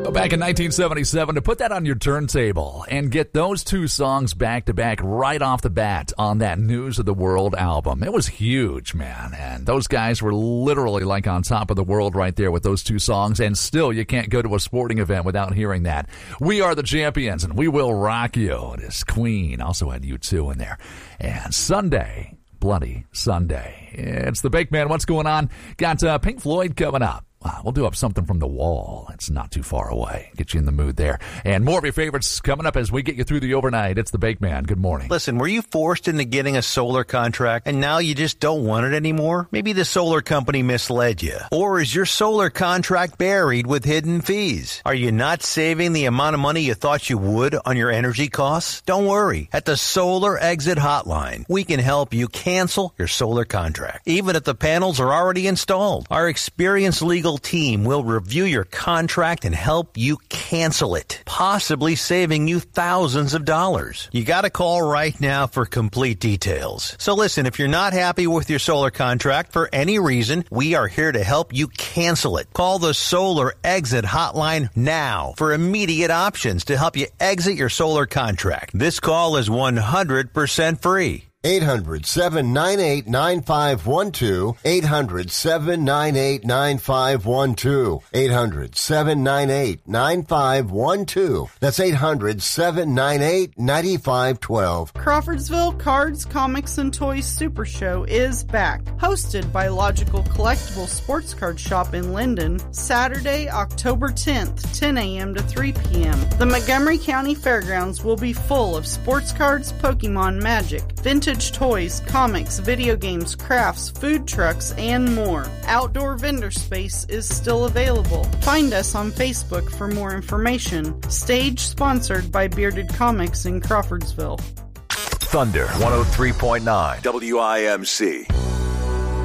Back in 1977, to put that on your turntable and get those two songs back-to-back right off the bat on that News of the World album. It was huge, man. And those guys were literally like on top of the world right there with those two songs. And still, you can't go to a sporting event without hearing that. We are the champions, and we will rock you. It is Queen. Also had U2 in there. And Sunday, Bloody Sunday. It's the Bake Man. What's going on? Got Pink Floyd coming up. We'll do up something from The Wall. It's not too far away. Get you in the mood there. And more of your favorites coming up as we get you through the overnight. It's the Bake Man. Good morning. Listen, were you forced into getting a solar contract and now you just don't want it anymore? Maybe the solar company misled you. Or is your solar contract buried with hidden fees? Are you not saving the amount of money you thought you would on your energy costs? Don't worry. At the Solar Exit Hotline, we can help you cancel your solar contract, even if the panels are already installed. Our experienced legal team will review your contract and help you cancel it, possibly saving you thousands of dollars. You got to call right now for complete details. So listen, if you're not happy with your solar contract for any reason, we are here to help you cancel it. Call the Solar Exit Hotline now for immediate options to help you exit your solar contract. This call is 100% free. 800-798-9512. 800-798-9512. 800-798-9512. That's 800-798-9512. Crawfordsville Cards, Comics, and Toys Super Show is back. Hosted by Logical Collectible Sports Card Shop in Linden, Saturday, October 10th, 10 a.m. to 3 p.m. The Montgomery County Fairgrounds will be full of sports cards, Pokemon, Magic, vintage toys, comics, video games, crafts, food trucks, and more. Outdoor vendor space is still available. Find us on Facebook for more information. Stage sponsored by Bearded Comics in Crawfordsville. Thunder 103.9 WIMC.